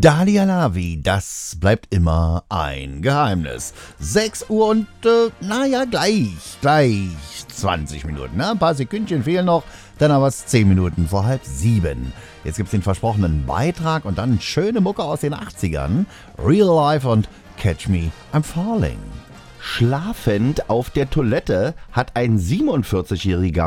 Dalia Lavi, das bleibt immer ein Geheimnis. 6 Uhr und, gleich 20 Minuten. Ne? Ein paar Sekündchen fehlen noch, dann aber es 10 Minuten vor 6:30. Jetzt gibt's den versprochenen Beitrag und dann schöne Mucke aus den 80ern. Real Life und Catch Me, I'm Falling. Schlafend auf der Toilette hat ein 47-jähriger